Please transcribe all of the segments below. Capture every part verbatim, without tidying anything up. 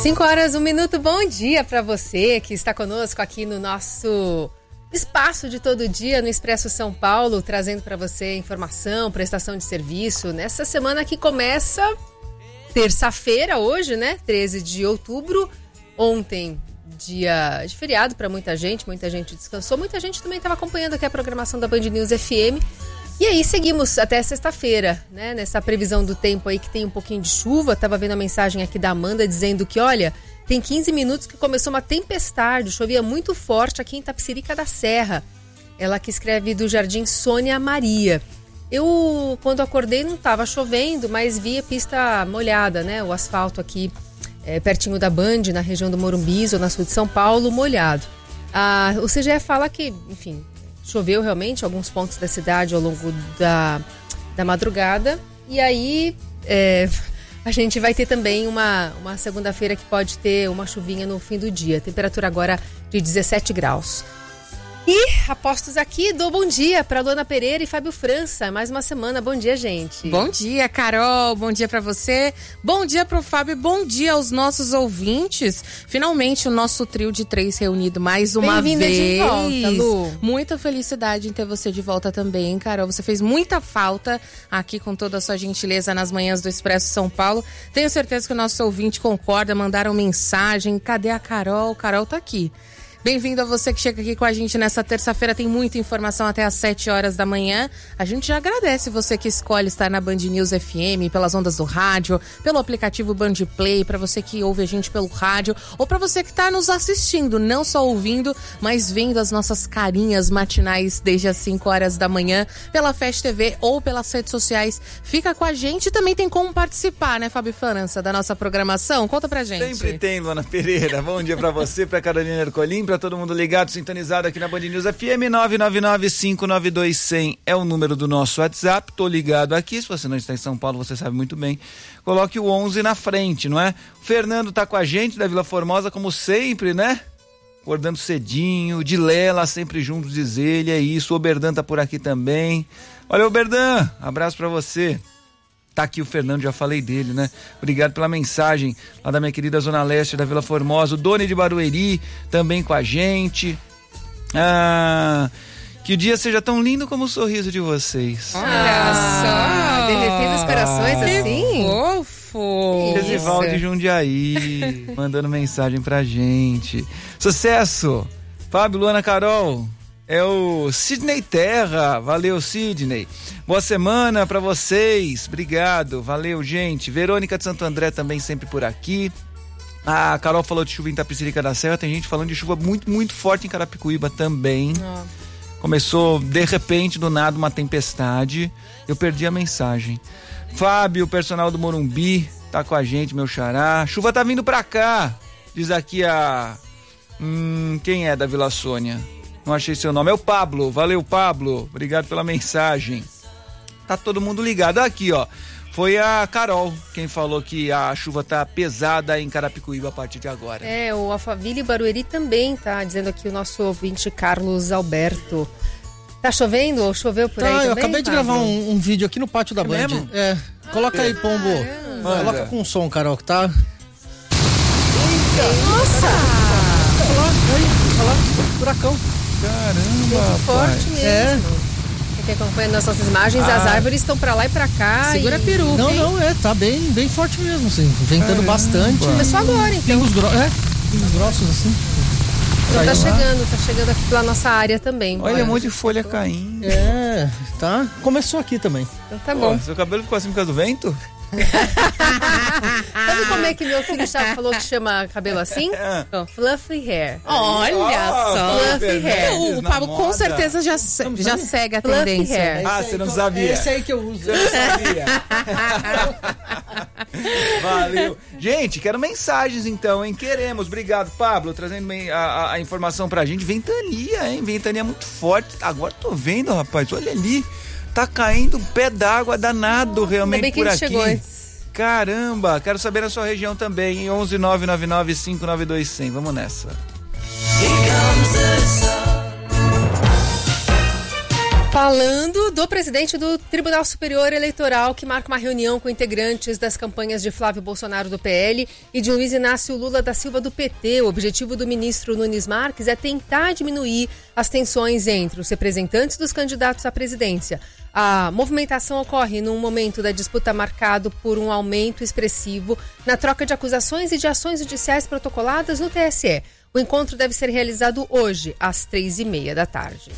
cinco horas, um minuto, bom dia para você que está conosco aqui no nosso espaço de todo dia no Expresso São Paulo, trazendo para você informação, prestação de serviço, nessa semana que começa terça-feira hoje, né, treze de outubro, ontem, dia de feriado para muita gente, muita gente descansou, muita gente também estava acompanhando aqui a programação da Band News F M. E aí seguimos até sexta-feira, né, nessa previsão do tempo aí que tem um pouquinho de chuva. Tava vendo a mensagem aqui da Amanda dizendo que, olha, tem quinze minutos que começou uma tempestade, chovia muito forte aqui em Tapicirica da Serra. Ela que escreve do Jardim Sônia Maria. Eu, quando acordei, não tava chovendo, mas vi a pista molhada, né, o asfalto aqui é, pertinho da Band, na região do Morumbi, ou na sul de São Paulo, molhado. Ah, o C G E fala que, enfim... choveu realmente em alguns pontos da cidade ao longo da, da madrugada. E aí é, a gente vai ter também uma, uma segunda-feira que pode ter uma chuvinha no fim do dia. Temperatura agora de dezessete graus. E apostos aqui, dou bom dia para Luana Pereira e Fábio França. Mais uma semana, bom dia, gente. Bom dia, Carol, bom dia para você. Bom dia pro Fábio, bom dia aos nossos ouvintes. Finalmente o nosso trio de três reunido mais uma Bem-vinda vez. De volta, Lu. Muita felicidade em ter você de volta também, Carol. Você fez muita falta aqui com toda a sua gentileza nas manhãs do Expresso São Paulo. Tenho certeza que o nosso ouvinte concorda, mandaram mensagem. Cadê a Carol? Carol tá aqui. Bem-vindo a você que chega aqui com a gente nessa terça-feira, tem muita informação até às sete horas da manhã. A gente já agradece você que escolhe estar na Band News F M, pelas ondas do rádio, pelo aplicativo Band Play, para você que ouve a gente pelo rádio, ou para você que está nos assistindo, não só ouvindo, mas vendo as nossas carinhas matinais desde as cinco horas da manhã, pela Fast T V ou pelas redes sociais. Fica com a gente e também tem como participar, né, Fábio França, da nossa programação? Conta pra gente. Sempre tem, Luana Pereira. Bom dia pra você, pra Carolina Ercolim, pra todo mundo ligado, sintonizado aqui na Band News F M. Nove nove nove, cinco nove dois, zero zero é o número do nosso WhatsApp. Tô ligado aqui, se você não está em São Paulo, você sabe muito bem. Coloque o onze na frente, não é? O Fernando tá com a gente da Vila Formosa, como sempre, né? Acordando cedinho, de Lela, sempre juntos, diz ele, é isso. O Oberdan tá por aqui também. Olha, Oberdan, abraço pra você. Tá aqui o Fernando, já falei dele, né? Obrigado pela mensagem lá da minha querida Zona Leste da Vila Formosa. O Doni de Barueri também com a gente. Ah, que o dia seja tão lindo como o sorriso de vocês. Olha Ah, só! derretendo os corações Que assim? fofo! Festival de Jundiaí, mandando mensagem pra gente. Sucesso! Fábio, Luana, Carol. É o Sidney Terra, valeu Sidney, boa semana pra vocês, obrigado, valeu gente. Verônica de Santo André também sempre por aqui. A Carol falou de chuva em Tapicirica da Serra, tem gente falando de chuva muito, muito forte em Carapicuíba também. Oh. Começou de repente, do nada, uma tempestade, eu perdi a mensagem. Fábio, o personal do Morumbi, tá com a gente, meu xará. Chuva tá vindo pra cá, diz aqui a... Hum, quem é da Vila Sônia? Não achei seu nome, é o Pablo, valeu Pablo, obrigado pela mensagem. Tá todo mundo ligado, aqui ó, foi a Carol quem falou que a chuva tá pesada em Carapicuíba a partir de agora. É, o Alphaville e Barueri também tá dizendo aqui o nosso ouvinte Carlos Alberto. Tá chovendo ou choveu por tá, aí também? Eu acabei de Pablo? gravar um, um vídeo aqui no pátio da é Band. Mesmo? É, coloca ah, aí, Pombo, Manda. Coloca com som, Carol, que tá... Nossa! Olha lá, olha lá, furacão. Caramba, muito forte mesmo. É. Quem acompanha nas nossas imagens, ah. as árvores estão pra lá e pra cá. Segura e... a peruca. Não, hein? não, é, tá bem, bem forte mesmo, assim, ventando Caramba. bastante. Começou agora, então. Pingos, gro... é, pingos grossos, assim. Então tá chegando, tá chegando aqui pela nossa área também. Olha, Olha um monte de folha caindo. É, tá, começou aqui também. Então tá bom. Pô, seu cabelo ficou assim por causa do vento? Sabe como é que meu filho já falou que chama cabelo assim? Oh, fluffy hair. Olha oh, só. Fluffy hair. O, o Pablo com certeza já, já segue a tendência. Hair. Ah, você não sabia? Esse aí que eu uso. Você não sabia. Valeu. Gente, quero mensagens então, hein? Queremos. Obrigado, Pablo, trazendo a, a, a informação pra gente. Ventania, hein? Ventania muito forte. Agora tô vendo, rapaz. Olha ali. Tá caindo um pé d'água danado realmente por aqui. Chegou antes. Caramba, quero saber na sua região também, em onze nove nove nove, cinco nove dois, zero zero. Vamos nessa. Falando do presidente do Tribunal Superior Eleitoral, que marca uma reunião com integrantes das campanhas de Flávio Bolsonaro do P L e de Luiz Inácio Lula da Silva do P T. O objetivo do ministro Nunes Marques é tentar diminuir as tensões entre os representantes dos candidatos à presidência. A movimentação ocorre num momento da disputa marcado por um aumento expressivo na troca de acusações e de ações judiciais protocoladas no T S E. O encontro deve ser realizado hoje, às três e meia da tarde.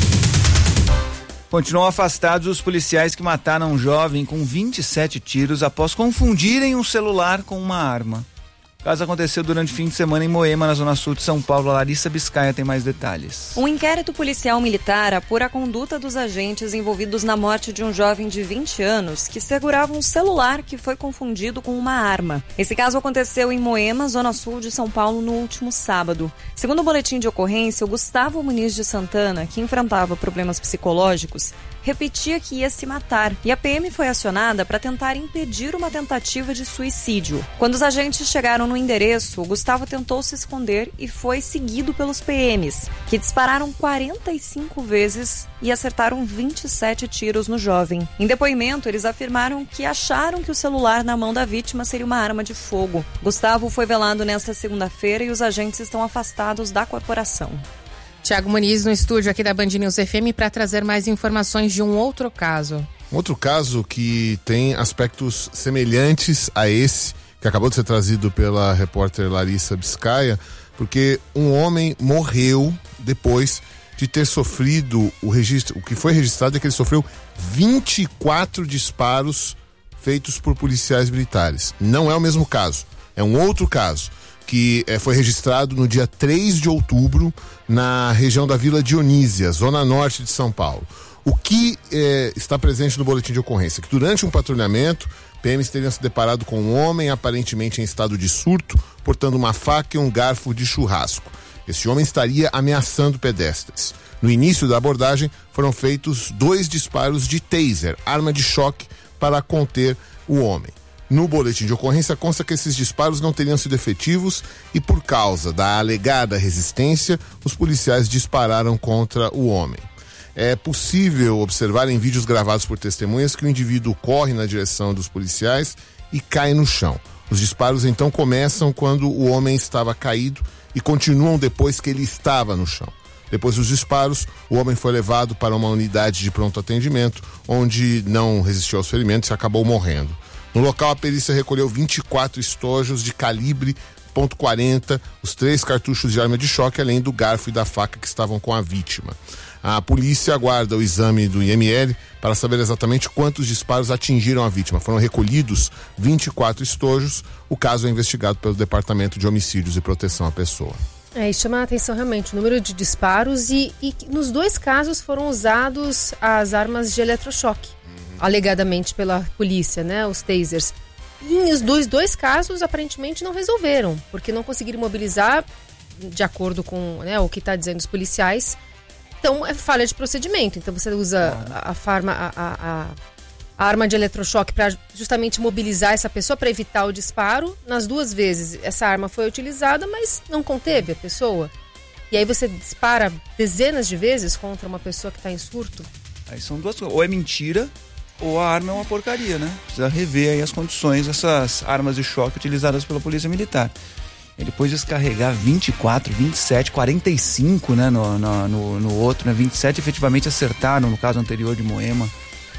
Continuam afastados os policiais que mataram um jovem com vinte e sete tiros após confundirem um celular com uma arma. O caso aconteceu durante o fim de semana em Moema, na zona sul de São Paulo. A Larissa Biscaia tem mais detalhes. Um inquérito policial militar apura a conduta dos agentes envolvidos na morte de um jovem de vinte anos que segurava um celular que foi confundido com uma arma. Esse caso aconteceu em Moema, zona sul de São Paulo, no último sábado. Segundo o boletim de ocorrência, o Gustavo Muniz de Santana, que enfrentava problemas psicológicos, repetia que ia se matar e a P M foi acionada para tentar impedir uma tentativa de suicídio. Quando os agentes chegaram no endereço, o Gustavo tentou se esconder e foi seguido pelos P Ms, que dispararam quarenta e cinco vezes e acertaram vinte e sete tiros no jovem. Em depoimento, eles afirmaram que acharam que o celular na mão da vítima seria uma arma de fogo. Gustavo foi velado nesta segunda-feira e os agentes estão afastados da corporação. Tiago Muniz no estúdio aqui da Band News F M para trazer mais informações de um outro caso. Um outro caso que tem aspectos semelhantes a esse, que acabou de ser trazido pela repórter Larissa Biscaia, porque um homem morreu depois de ter sofrido o registro. O que foi registrado é que ele sofreu vinte e quatro disparos feitos por policiais militares. Não é o mesmo caso, é um outro caso que eh, foi registrado no dia três de outubro na região da Vila Dionísia, zona norte de São Paulo. O que eh, está presente no boletim de ocorrência? Que durante um patrulhamento, P Ms teriam se deparado com um homem aparentemente em estado de surto, portando uma faca e um garfo de churrasco. Esse homem estaria ameaçando pedestres. No início da abordagem, foram feitos dois disparos de taser, arma de choque, para conter o homem. No boletim de ocorrência consta que esses disparos não teriam sido efetivos e, por causa da alegada resistência, os policiais dispararam contra o homem. É possível observar em vídeos gravados por testemunhas que o indivíduo corre na direção dos policiais e cai no chão. Os disparos então começam quando o homem estava caído e continuam depois que ele estava no chão. Depois dos disparos, o homem foi levado para uma unidade de pronto atendimento, onde não resistiu aos ferimentos e acabou morrendo. No local, a perícia recolheu vinte e quatro estojos de calibre ponto quarenta, os três cartuchos de arma de choque, além do garfo e da faca que estavam com a vítima. A polícia aguarda o exame do I M L para saber exatamente quantos disparos atingiram a vítima. Foram recolhidos vinte e quatro estojos. O caso é investigado pelo Departamento de Homicídios e Proteção à Pessoa. É, e chama a atenção realmente o número de disparos e, e nos dois casos foram usados as armas de eletrochoque, uhum. alegadamente pela polícia, né, os tasers. E os dois, dois casos aparentemente não resolveram, porque não conseguiram mobilizar, de acordo com, né, o que está dizendo os policiais. Então é falha de procedimento. Então você usa a, a, farma, a, a, a arma de eletrochoque para justamente mobilizar essa pessoa, para evitar o disparo. Nas duas vezes essa arma foi utilizada, mas não conteve a pessoa. E aí você dispara dezenas de vezes contra uma pessoa que está em surto. Aí são duas coisas. Ou é mentira, ou a arma é uma porcaria, né? Precisa rever aí as condições dessas armas de choque utilizadas pela Polícia Militar. E depois descarregar vinte e quatro, vinte e sete, quarenta e cinco, né, no, no, no, no outro, né? vinte e sete efetivamente acertaram no caso anterior de Moema.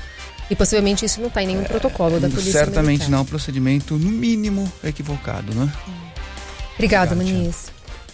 E possivelmente isso não está em nenhum é, protocolo da Polícia certamente Militar. não, procedimento no mínimo equivocado, né? Obrigada, Muniz.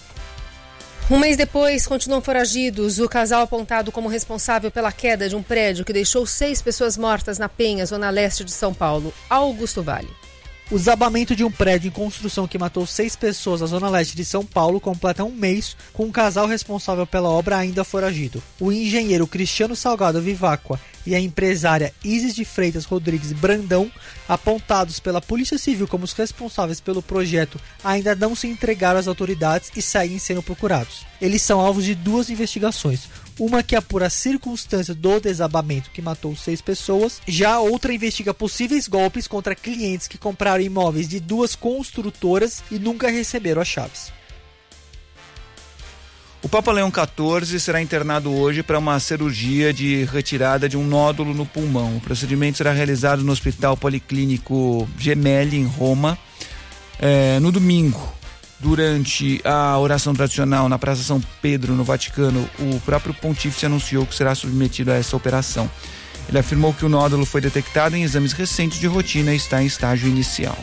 Um mês depois, continuam foragidos o casal apontado como responsável pela queda de um prédio que deixou seis pessoas mortas na Penha, zona leste de São Paulo, Augusto Vale. O desabamento de um prédio em construção que matou seis pessoas na zona leste de São Paulo completa um mês com um casal responsável pela obra ainda foragido. O engenheiro Cristiano Salgado Vivacqua e a empresária Isis de Freitas Rodrigues Brandão, apontados pela Polícia Civil como os responsáveis pelo projeto, ainda não se entregaram às autoridades e seguem sendo procurados. Eles são alvos de duas investigações. Uma que apura a circunstância do desabamento que matou seis pessoas, já a outra investiga possíveis golpes contra clientes que compraram imóveis de duas construtoras e nunca receberam as chaves. O Papa Leão quatorze será internado hoje para uma cirurgia de retirada de um nódulo no pulmão. O procedimento será realizado no Hospital Policlínico Gemelli, em Roma, é, no domingo. Durante a oração tradicional na Praça São Pedro, no Vaticano, o próprio pontífice anunciou que será submetido a essa operação. Ele afirmou que o nódulo foi detectado em exames recentes de rotina e está em estágio inicial.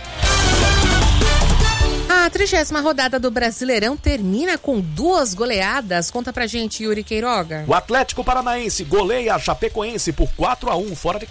A trigésima rodada do Brasileirão termina com duas goleadas. Conta pra gente, Yuri Queiroga. O Atlético Paranaense goleia a Chapecoense por quatro a um fora de